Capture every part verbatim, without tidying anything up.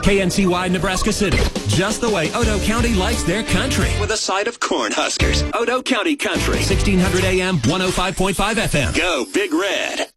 K N C Y, Nebraska City. Just the way Odo County likes their country. With a side of Cornhuskers. Odo County Country. sixteen hundred A M, one oh five point five F M. Go Big Red.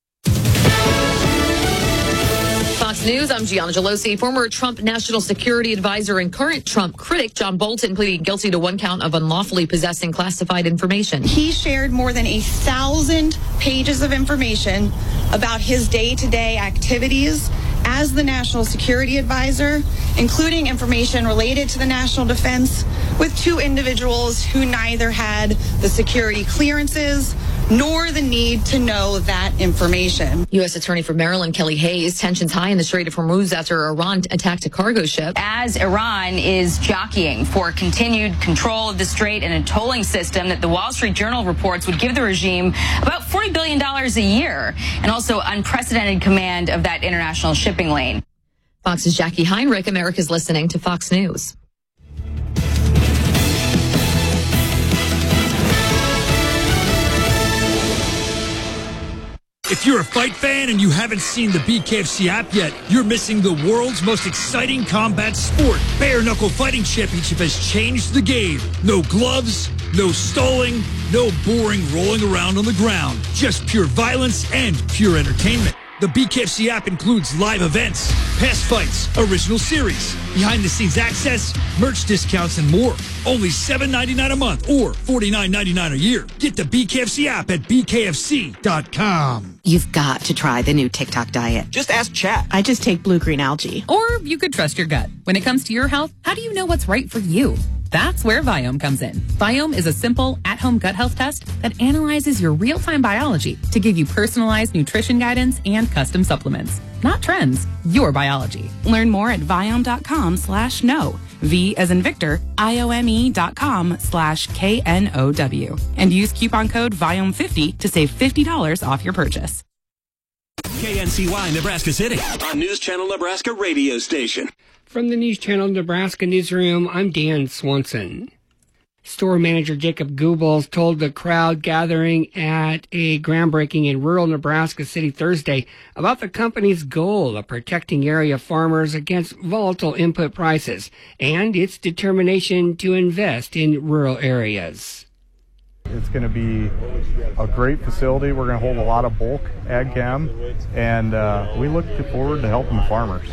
Fox News, I'm Gianna Gelosi. Former Trump National Security Advisor and current Trump critic John Bolton pleading guilty to one count of unlawfully possessing classified information. He shared more than a thousand pages of information about his day-to-day activities as the National Security Advisor, including information related to the national defense, with two individuals who neither had the security clearances nor the need to know that information. U S Attorney for Maryland Kelly Hayes, tensions high in the Strait of Hormuz after Iran attacked a cargo ship. As Iran is jockeying for continued control of the strait and a tolling system that the Wall Street Journal reports would give the regime about forty billion dollars a year, and also unprecedented command of that international shipping lane. Fox's Jackie Heinrich. America's listening to Fox News. If you're a fight fan and you haven't seen the B K F C app yet, you're missing the world's most exciting combat sport. Bare Knuckle Fighting Championship has changed the game. No gloves, no stalling, no boring rolling around on the ground. Just pure violence and pure entertainment. The B K F C app includes live events, past fights, original series, behind-the-scenes access, merch discounts, and more. Only seven dollars and ninety-nine cents a month or forty-nine dollars and ninety-nine cents a year. Get the B K F C app at B K F C dot com. You've got to try the new TikTok diet. Just ask Chat. I just take blue-green algae. Or you could trust your gut. When it comes to your health, how do you know what's right for you? That's where Viome comes in. Viome is a simple, at-home gut health test that analyzes your real-time biology to give you personalized nutrition guidance and custom supplements. Not trends, your biology. Learn more at Viome.com slash no. V as in Victor, I-O-M-E dot com slash K N O W. And use coupon code Viome fifty to save fifty dollars off your purchase. K N C Y, Nebraska City. On News Channel Nebraska radio station. From the News Channel Nebraska newsroom, I'm Dan Swanson. Store manager Jacob Goebbels told the crowd gathering at a groundbreaking in rural Nebraska City Thursday about the company's goal of protecting area farmers against volatile input prices and its determination to invest in rural areas. It's going to be a great facility. We're going to hold a lot of bulk ag chem, and uh, we look forward to helping the farmers.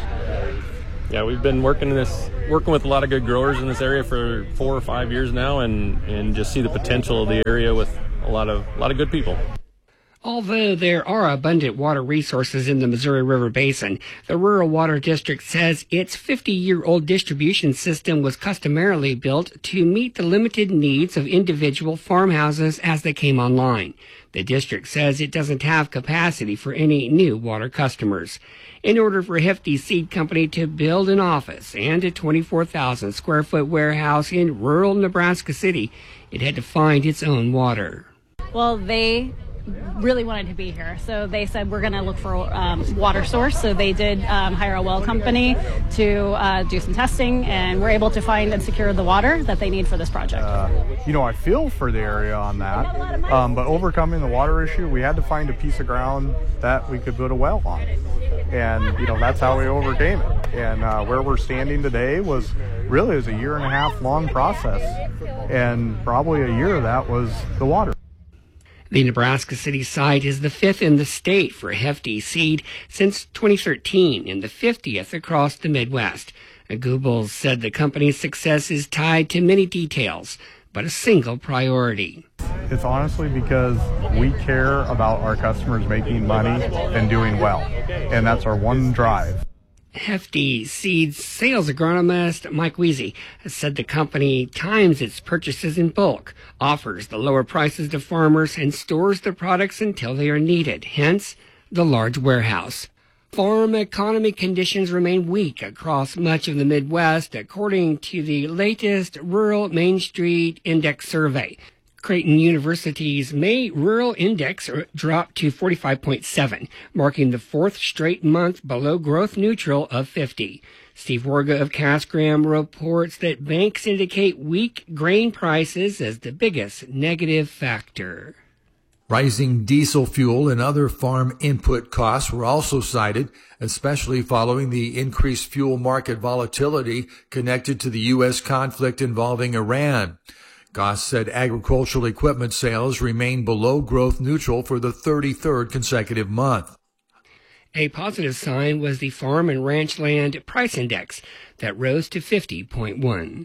Yeah, we've been working in this, working with a lot of good growers in this area for four or five years now, and, and just see the potential of the area with a lot of a lot of good people. Although there are abundant water resources in the Missouri River Basin, the Rural Water District says its fifty-year-old distribution system was customarily built to meet the limited needs of individual farmhouses as they came online. The district says it doesn't have capacity for any new water customers. In order for Hefty Seed Company to build an office and a twenty-four thousand square foot warehouse in rural Nebraska City, it had to find its own water. Well, they really wanted to be here, so they said we're going to look for um, water source. So they did um, hire a well company to uh, do some testing, and we're able to find and secure the water that they need for this project. Uh, you know, I feel for the area on that, um, but overcoming the water issue, we had to find a piece of ground that we could put a well on. And, you know, that's how we overcame it. And uh, where we're standing today was really was a year and a half long process. And probably a year of that was the water. The Nebraska City site is the fifth in the state for Hefty Seed since twenty thirteen and the fiftieth across the Midwest. Goebbels said the company's success is tied to many details, but a single priority. It's honestly because we care about our customers making money and doing well, and that's our one drive. Hefty Seeds sales agronomist Mike Weezy has said the company times its purchases in bulk, offers the lower prices to farmers, and stores the products until they are needed, hence the large warehouse. Farm economy conditions remain weak across much of the Midwest, according to the latest Rural Main Street Index survey. Creighton University's May Rural Index dropped to forty-five point seven, marking the fourth straight month below growth neutral of fifty. Steve Warga of Casgram reports that banks indicate weak grain prices as the biggest negative factor. Rising diesel fuel and other farm input costs were also cited, especially following the increased fuel market volatility connected to the U S conflict involving Iran. Goss said agricultural equipment sales remained below growth neutral for the thirty-third consecutive month. A positive sign was the Farm and Ranch Land Price Index that rose to fifty point one.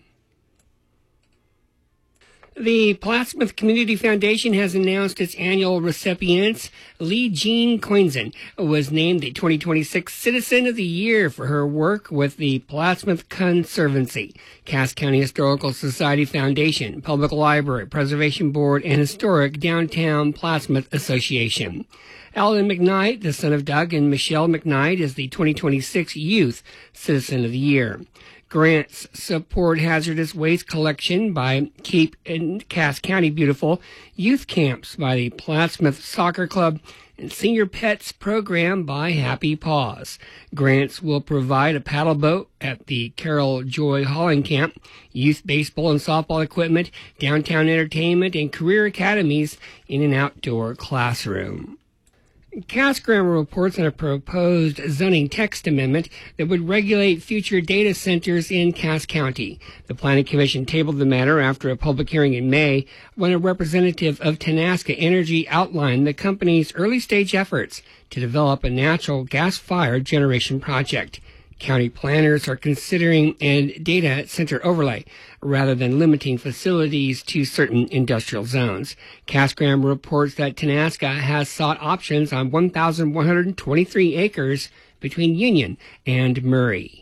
The Plattsmouth Community Foundation has announced its annual recipients. Lee Jean Coinson was named the twenty twenty-six Citizen of the Year for her work with the Plattsmouth Conservancy, Cass County Historical Society Foundation, Public Library, Preservation Board, and Historic Downtown Plattsmouth Association. Alan McKnight, the son of Doug and Michelle McKnight, is the twenty twenty-six Youth Citizen of the Year. Grants support hazardous waste collection by Keep in Cass County Beautiful, youth camps by the Plattsmouth Soccer Club, and Senior Pets program by Happy Paws. Grants will provide a paddle boat at the Carol Joy Hauling Camp, youth baseball and softball equipment, downtown entertainment, and career academies in an outdoor classroom. Cass Grammar reports on a proposed zoning text amendment that would regulate future data centers in Cass County. The Planning Commission tabled the matter after a public hearing in May when a representative of Tenaska Energy outlined the company's early-stage efforts to develop a natural gas-fired generation project. County planners are considering a data center overlay rather than limiting facilities to certain industrial zones. Cass Grammar reports that Tenaska has sought options on one thousand one hundred twenty-three acres between Union and Murray.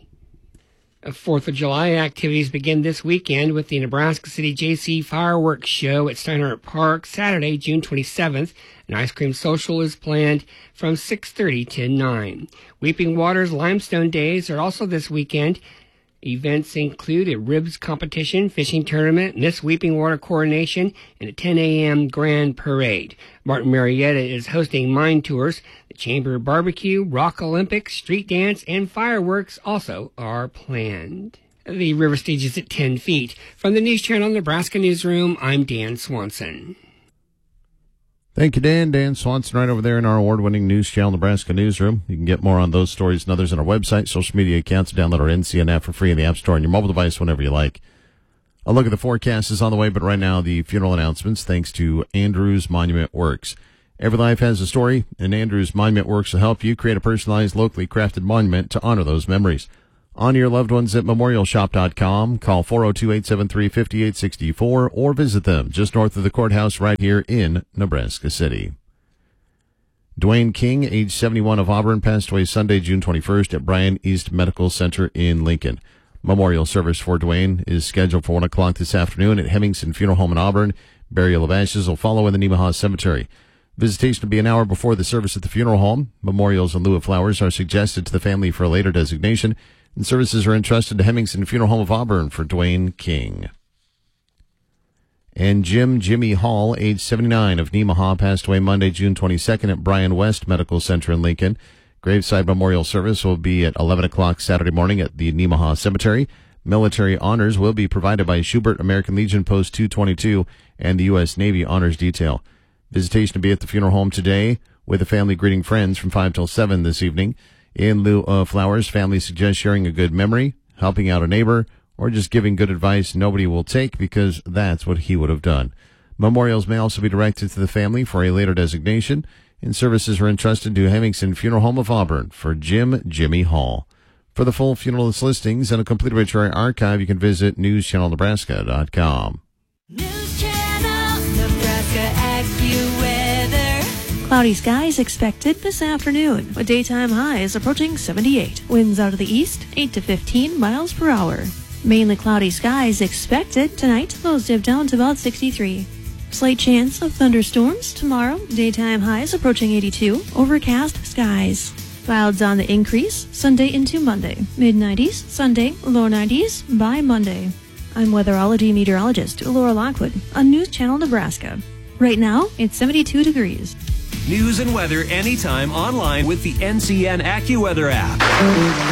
Fourth of July activities begin this weekend with the Nebraska City J C Fireworks Show at Steinhardt Park Saturday, June twenty-seventh. An ice cream social is planned from six thirty to nine. Weeping Waters Limestone Days are also this weekend. Events include a ribs competition, fishing tournament, Miss Weeping Water coronation, and a ten a.m. grand parade. Martin Marietta is hosting mine tours. The Chamber Barbecue, Rock Olympics, street dance, and fireworks also are planned. The river stage is at ten feet. From the News Channel Nebraska Newsroom, I'm Dan Swanson. Thank you, Dan. Dan Swanson right over there in our award-winning News Channel Nebraska newsroom. You can get more on those stories and others on our website, social media accounts. Download our N C N app for free in the App Store on your mobile device whenever you like. A look at the forecast is on the way, but right now the funeral announcements thanks to Andrews Monument Works. Every life has a story, and Andrews Monument Works will help you create a personalized, locally crafted monument to honor those memories. Honor your loved ones at memorial shop dot com. Call four oh two, eight seven three, five eight six four or visit them just north of the courthouse right here in Nebraska City. Dwayne King, age seventy-one, of Auburn, passed away Sunday, June twenty-first at Bryan East Medical Center in Lincoln. Memorial service for Dwayne is scheduled for one o'clock this afternoon at Hemmingson Funeral Home in Auburn. Burial of ashes will follow in the Nemaha Cemetery. Visitation will be an hour before the service at the funeral home. Memorials in lieu of flowers are suggested to the family for a later designation, and services are entrusted to Hemmingson Funeral Home of Auburn for Dwayne King. And Jim Jimmy Hall, age seventy-nine, of Nemaha, passed away Monday, June twenty-second at Bryan West Medical Center in Lincoln. Graveside memorial service will be at eleven o'clock Saturday morning at the Nemaha Cemetery. Military honors will be provided by Schubert American Legion Post two twenty-two and the U S Navy Honors Detail. Visitation will be at the funeral home today, with the family greeting friends from five till seven this evening. In lieu of flowers, families suggest sharing a good memory, helping out a neighbor, or just giving good advice nobody will take because that's what he would have done. Memorials may also be directed to the family for a later designation, and services are entrusted to Hemmingson Funeral Home of Auburn for Jim Jimmy Hall. For the full funeralist listings and a complete obituary archive, you can visit news channel nebraska dot com. News Channel Nebraska AccuWeather. Cloudy skies expected this afternoon, with daytime highs approaching seventy-eight. Winds out of the east, eight to fifteen miles per hour. Mainly cloudy skies expected tonight, lows dip down to about sixty-three. Slight chance of thunderstorms tomorrow, daytime highs approaching eighty-two, overcast skies. Clouds on the increase Sunday into Monday. mid nineties, Sunday, low nineties by Monday. I'm weatherology meteorologist Laura Lockwood on News Channel Nebraska. Right now, it's seventy-two degrees. News and weather anytime online with the N C N AccuWeather app.